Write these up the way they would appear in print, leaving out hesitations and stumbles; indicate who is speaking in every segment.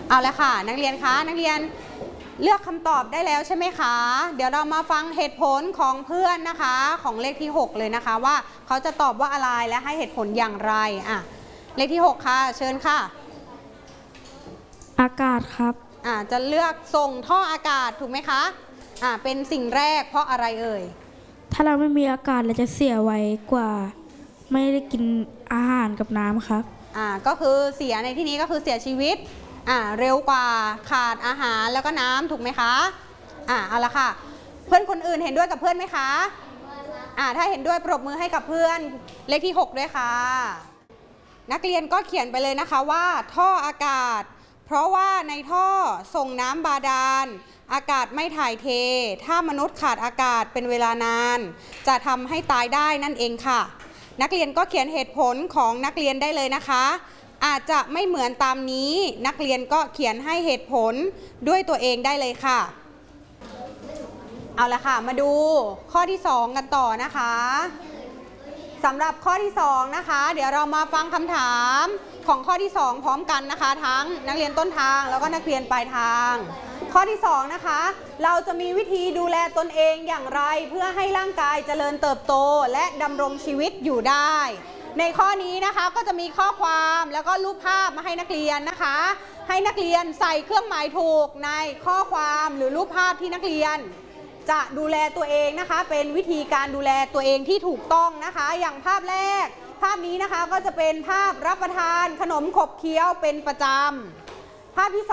Speaker 1: เอาเลยค่ะนักเรียนคะนักเรียนเลือกคำตอบได้แล้วใช่ไหมคะเดี๋ยวเรามาฟังเหตุผลของเพื่อนนะคะของเลขที่6เลยนะคะว่าเขาจะตอบว่าอะไรและให้เหตุผลอย่างไรเลขที่6ค่ะเชิญค่ะ
Speaker 2: อากาศครับ
Speaker 1: จะเลือกส่งท่ออากาศถูกไหมคะเป็นสิ่งแรกเพราะอะไรเอ่ย
Speaker 2: ถ้าเราไม่มีอากาศเราจะเสียไวกว่าไม่ได้กินอาหารกับน้ำครับ
Speaker 1: ก็คือเสียในที่นี้ก็คือเสียชีวิตเร็วกว่าขาดอาหารแล้วก็น้ำถูกไหมคะเอาละค่ะเพื่อนคนอื่นเห็นด้วยกับเพื่อนไหมคะถ้าเห็นด้วยปรบมือให้กับเพื่อนเลขที่6ด้วยค่ะนักเรียนก็เขียนไปเลยนะคะว่าท่ออากาศเพราะว่าในท่อส่งน้ำบาดาลอากาศไม่ถ่ายเทถ้ามนุษย์ขาดอากาศเป็นเวลานานจะทำให้ตายได้นั่นเองค่ะนักเรียนก็เขียนเหตุผลของนักเรียนได้เลยนะคะอาจจะไม่เหมือนตามนี้นักเรียนก็เขียนให้เหตุผลด้วยตัวเองได้เลยค่ะเอาละค่ะมาดูข้อที่2กันต่อนะคะสำหรับข้อที่2นะคะเดี๋ยวเรามาฟังคำถามของข้อที่2พร้อมกันนะคะทั้งนักเรียนต้นทางแล้วก็นักเรียนปลายทางข้อที่2นะคะเราจะมีวิธีดูแลตนเองอย่างไรเพื่อให้ร่างกายเจริญเติบโตและดำรงชีวิตอยู่ได้ในข้อนี้นะคะก็จะมีข้อความแล้วก็รูปภาพมาให้นักเรียนนะคะให้นักเรียนใส่เครื่องหมายถูกในข้อความหรือรูปภาพที่นักเรียนจะดูแลตัวเองนะคะเป็นวิธีการดูแลตัวเองที่ถูกต้องนะคะอย่างภาพแรกภาพนี้นะคะก็จะเป็นภาพรับประทานขนมขบเคี้ยวเป็นประจำภาพที่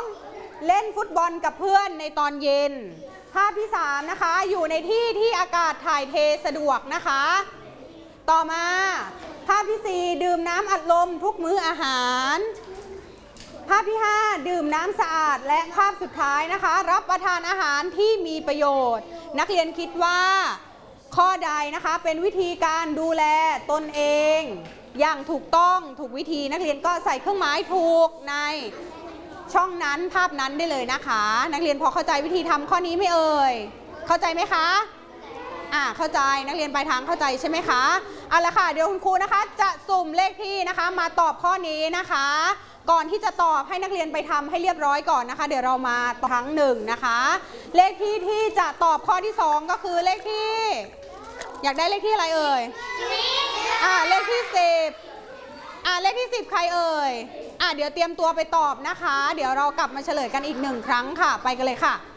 Speaker 1: 2เล่นฟุตบอลกับเพื่อนในตอนเย็นภาพที่3นะคะอยู่ในที่ที่อากาศถ่ายเทสะดวกนะคะต่อมาภาพที่4ดื่มน้ำอัดลมทุกมื้ออาหารภาพที่5ดื่มน้ำสะอาดและภาพสุดท้ายนะคะรับประทานอาหารที่มีประโยชน์นักเรียนคิดว่าข้อใดนะคะเป็นวิธีการดูแลตนเองอย่างถูกต้องถูกวิธีนักเรียนก็ใส่เครื่องหมายถูกในช่องนั้นภาพนั้นได้เลยนะคะนักเรียนพอเข้าใจวิธีทำข้อนี้ไหมเอ่ยเข้าใจไหมคะเข้าใจนักเรียนปลายทางเข้าใจใช่ไหมคะเอาละค่ะเดี๋ยวคุณครูนะคะจะสุ่มเลขที่นะคะมาตอบข้อนี้นะคะก่อนที่จะตอบให้นักเรียนไปทำให้เรียบร้อยก่อนนะคะเดี๋ยวเรามาครั้งหนึ่งนะคะเลขที่จะตอบข้อที่2ก็คือเลขที่อยากได้เลขที่อะไรเอ่ยเลขที่10เลขที่10ใครเอ่ยเดี๋ยวเตรียมตัวไปตอบนะคะเดี๋ยวเรากลับมาเฉลยกันอีก1ครั้งค่ะไปกันเลยค่ะ